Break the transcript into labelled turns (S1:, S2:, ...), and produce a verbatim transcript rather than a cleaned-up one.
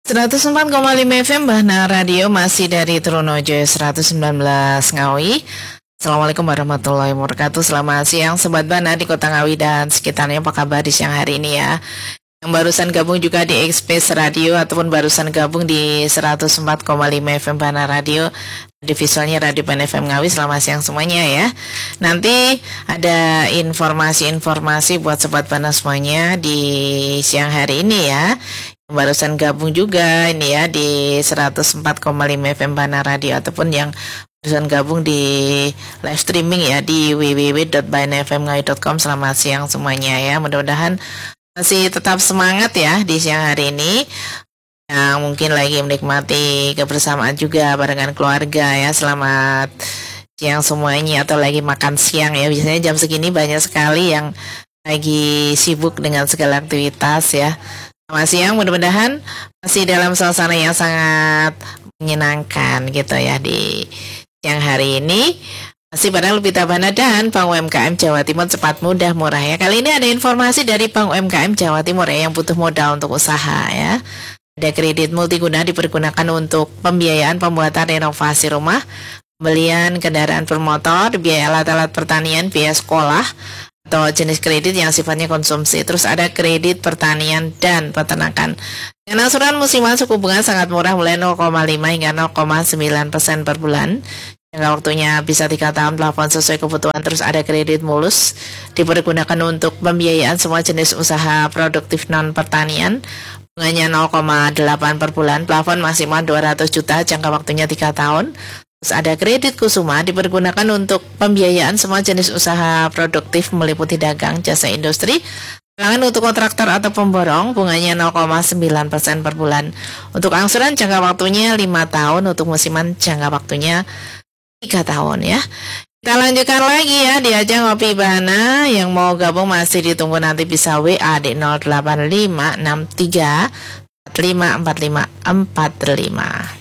S1: seratus empat koma lima F M Bahna Radio masih dari Trunojoyo seratus sembilan belas Ngawi. Assalamualaikum warahmatullahi wabarakatuh. Selamat siang Sobat Bahna di Kota Ngawi dan sekitarnya. Apa kabar di siang hari ini ya? Yang barusan gabung juga di Express Radio ataupun barusan gabung di seratus empat koma lima F M Bahna Radio, di visualnya Radio Pan F M Ngawi. Selamat siang semuanya ya. Nanti ada informasi-informasi buat Sobat Bahna semuanya di siang hari ini ya. Barusan gabung juga ini ya di seratus empat koma lima F M Bahna Radio ataupun yang barusan gabung di live streaming ya di w w w dot bahna f m ngawi dot com. Selamat siang semuanya ya. Mudah-mudahan masih tetap semangat ya di siang hari ini. Yang mungkin lagi menikmati kebersamaan juga barengan keluarga ya. Selamat siang semuanya, atau lagi makan siang ya. Biasanya jam segini banyak sekali yang lagi sibuk dengan segala aktivitas ya. Selamat siang, mudah-mudahan masih dalam suasana yang sangat menyenangkan gitu ya di siang hari ini. Masih bareng Lupita Bahna dan Bank U M K M Jawa Timur, cepat mudah murah ya. Kali ini ada informasi dari Bank U M K M Jawa Timur ya, yang butuh modal untuk usaha ya. Ada kredit multiguna dipergunakan untuk pembiayaan pembuatan renovasi rumah, pembelian kendaraan bermotor, biaya alat-alat pertanian, biaya sekolah, atau jenis kredit yang sifatnya konsumsi. Terus ada kredit pertanian dan peternakan. Dengan angsuran musiman suku bunga sangat murah, mulai nol koma lima hingga nol koma sembilan persen per bulan. Jangka waktunya bisa tiga tahun, plafon sesuai kebutuhan. Terus ada kredit mulus dipergunakan untuk pembiayaan semua jenis usaha produktif non pertanian. Bunganya nol koma delapan per bulan, plafon maksimal dua ratus juta, jangka waktunya tiga tahun. Terus ada kredit kusuma dipergunakan untuk pembiayaan semua jenis usaha produktif meliputi dagang, jasa industri, pelayanan untuk kontraktor atau pemborong, bunganya nol koma sembilan persen per bulan. Untuk angsuran jangka waktunya lima tahun, untuk musiman jangka waktunya tiga tahun ya. Kita lanjutkan lagi ya di ajang Ngopi Bahna. Yang mau gabung masih ditunggu, nanti bisa W A di nol delapan lima enam tiga empat lima empat lima empat lima.